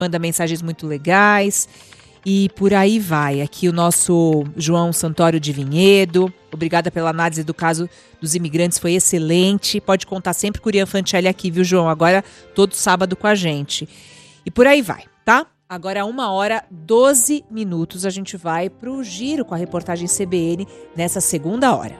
manda mensagens muito legais e por aí vai. Aqui o nosso João Santoro de Vinhedo, obrigada pela análise do caso dos imigrantes, foi excelente. Pode contar sempre com o Urian Fancelli aqui, viu, João? Agora todo sábado com a gente. E por aí vai, tá? Agora 1h12, a gente vai pro giro com a reportagem CBN nessa segunda hora.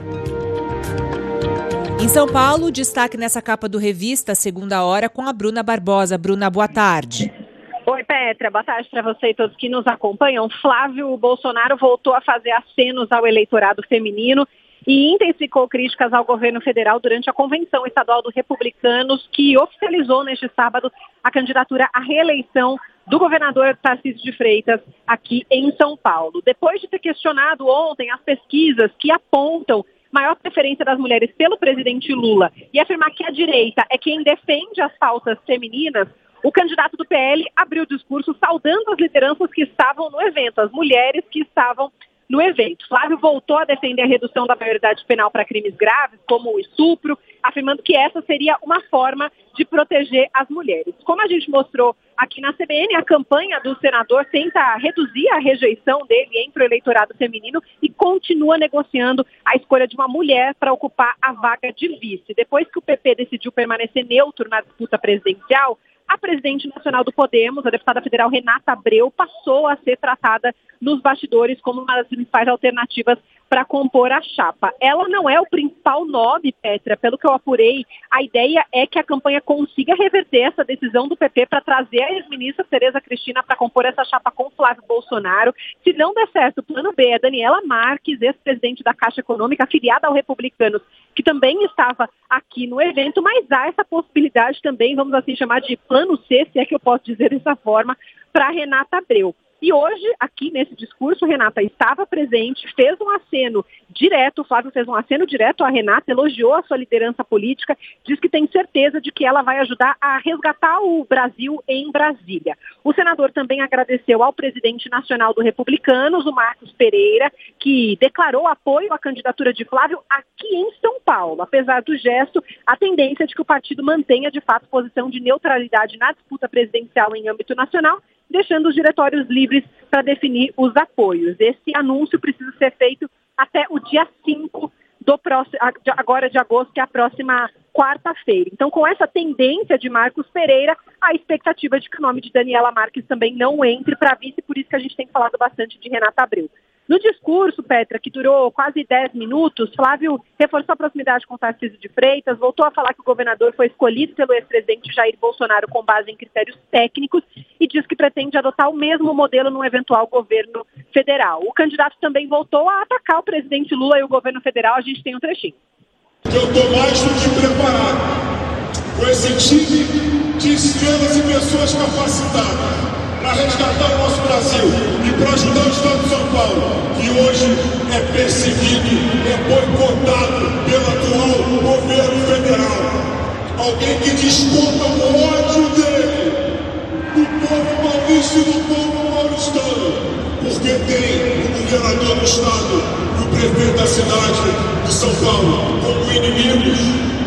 Em São Paulo, destaque nessa capa do Revista Segunda Hora com a Bruna Barbosa. Bruna, boa tarde. Oi, Petra, boa tarde para você e todos que nos acompanham. Flávio Bolsonaro voltou a fazer acenos ao eleitorado feminino e intensificou críticas ao governo federal durante a Convenção Estadual dos Republicanos, que oficializou neste sábado a candidatura à reeleição do governador Tarcísio de Freitas aqui em São Paulo. Depois de ter questionado ontem as pesquisas que apontam maior preferência das mulheres pelo presidente Lula e afirmar que a direita é quem defende as pautas femininas, o candidato do PL abriu o discurso saudando as lideranças que estavam no evento, as mulheres que estavam no evento. Flávio voltou a defender a redução da maioridade penal para crimes graves, como o estupro, afirmando que essa seria uma forma de proteger as mulheres. Como a gente mostrou aqui na CBN, a campanha do senador tenta reduzir a rejeição dele entre o eleitorado feminino e continua negociando a escolha de uma mulher para ocupar a vaga de vice. Depois que o PP decidiu permanecer neutro na disputa presidencial, a presidente nacional do Podemos, a deputada federal Renata Abreu, passou a ser tratada nos bastidores como uma das principais alternativas para compor a chapa. Ela não é o principal nome, Petra, pelo que eu apurei. A ideia é que a campanha consiga reverter essa decisão do PP para trazer a ex-ministra Tereza Cristina para compor essa chapa com Flávio Bolsonaro. Se não der certo, o plano B é Daniela Marques, ex-presidente da Caixa Econômica, afiliada ao Republicanos, que também estava aqui no evento, mas há essa possibilidade também, vamos assim chamar de plano C, se é que eu posso dizer dessa forma, para Renata Abreu. E hoje, aqui nesse discurso, Renata estava presente, fez um aceno direto, o Flávio fez um aceno direto à Renata, elogiou a sua liderança política, diz que tem certeza de que ela vai ajudar a resgatar o Brasil em Brasília. O senador também agradeceu ao presidente nacional do Republicanos, o Marcos Pereira, que declarou apoio à candidatura de Flávio aqui em São Paulo. Apesar do gesto, a tendência é de que o partido mantenha, de fato, posição de neutralidade na disputa presidencial em âmbito nacional, deixando os diretórios livres para definir os apoios. Esse anúncio precisa ser feito até o dia 5 agora de agosto, que é a próxima quarta-feira. Então, com essa tendência de Marcos Pereira, a expectativa de que o nome de Daniela Marques também não entre para vice, por isso que a gente tem falado bastante de Renata Abreu. No discurso, Petra, que durou quase 10 minutos, Flávio reforçou a proximidade com Tarcísio de Freitas, voltou a falar que o governador foi escolhido pelo ex-presidente Jair Bolsonaro com base em critérios técnicos e diz que pretende adotar o mesmo modelo no eventual governo federal. O candidato também voltou a atacar o presidente Lula e o governo federal. A gente tem um trechinho. Eu estou mais do que preparado com esse time de estrelas e pessoas capacitadas para resgatar o nosso Brasil e para ajudar o Estado de São Paulo, que hoje é perseguido, é boicotado pelo atual governo federal. Alguém que desconta o ódio dele do povo paulista e do povo paulistano, porque tem o governador do Estado e o prefeito da cidade de São Paulo como inimigos.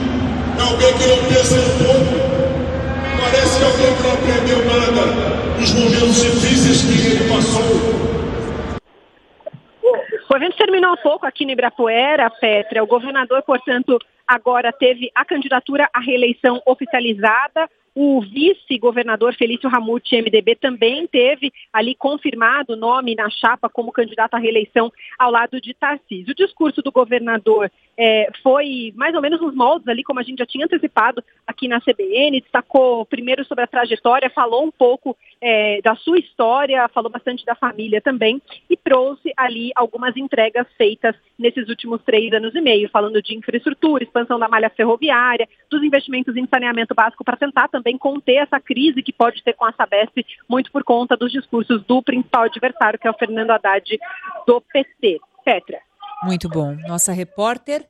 É alguém que não pensa no povo. Parece que alguém que não aprendeu nada nos momentos difíceis que ele passou. O evento terminou há pouco aqui no Ibirapuera, Petra. O governador, portanto, agora teve a candidatura à reeleição oficializada. O vice-governador Felício Ramute, MDB, também teve ali confirmado o nome na chapa como candidato à reeleição ao lado de Tarcísio. O discurso do governador foi mais ou menos nos moldes ali, como a gente já tinha antecipado aqui na CBN, destacou primeiro sobre a trajetória, falou um pouco da sua história, falou bastante da família também e trouxe ali algumas entregas feitas nesses últimos 3 anos e meio, falando de infraestrutura, expansão da malha ferroviária, dos investimentos em saneamento básico para tentar também conter essa crise que pode ter com a Sabesp, muito por conta dos discursos do principal adversário, que é o Fernando Haddad, do PT. Petra. Muito bom. Nossa repórter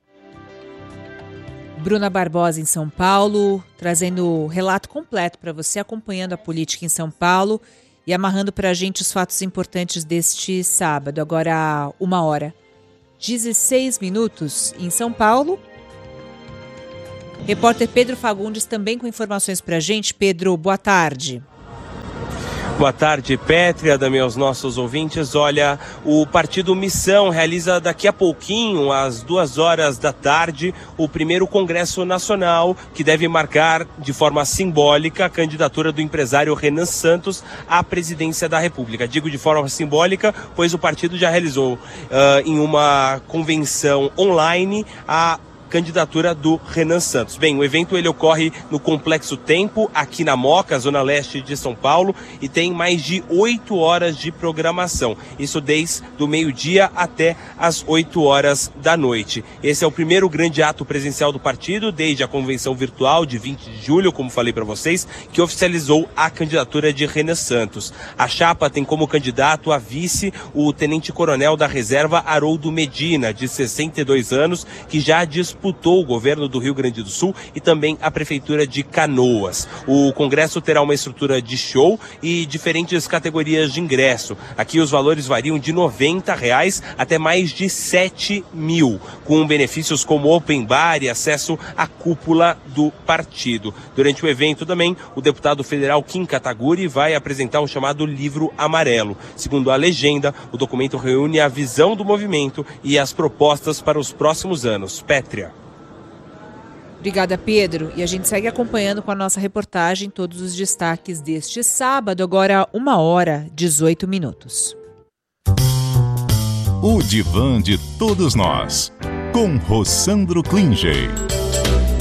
Bruna Barbosa em São Paulo, trazendo o relato completo para você, acompanhando a política em São Paulo e amarrando para a gente os fatos importantes deste sábado. Agora 1h16 em São Paulo. Repórter Pedro Fagundes também com informações para a gente. Pedro, boa tarde. Boa tarde, Pétria, também aos nossos ouvintes. Olha, o Partido Missão realiza daqui a pouquinho, às 14h, o primeiro Congresso Nacional, que deve marcar de forma simbólica a candidatura do empresário Renan Santos à presidência da República. Digo de forma simbólica, pois o partido já realizou em uma convenção online a candidatura do Renan Santos. Bem, o evento ele ocorre no Complexo Tempo, aqui na Moca, zona leste de São Paulo, e tem mais de 8 horas de programação. Isso desde o meio-dia até as 8 horas da noite. Esse é o primeiro grande ato presencial do partido, desde a convenção virtual de 20 de julho, como falei para vocês, que oficializou a candidatura de Renan Santos. A chapa tem como candidato a vice o tenente-coronel da reserva Haroldo Medina, de 62 anos, que já disputou o governo do Rio Grande do Sul e também a prefeitura de Canoas. O congresso terá uma estrutura de show e diferentes categorias de ingresso. Aqui os valores variam de R$ 90 até mais de 7 mil, com benefícios como open bar e acesso à cúpula do partido. Durante o evento também, o deputado federal Kim Kataguiri vai apresentar um chamado Livro Amarelo. Segundo a legenda, o documento reúne a visão do movimento e as propostas para os próximos anos. Pétria. Obrigada, Pedro. E a gente segue acompanhando com a nossa reportagem todos os destaques deste sábado, agora 1h18. O Divã de Todos Nós, com Rossandro Klinger.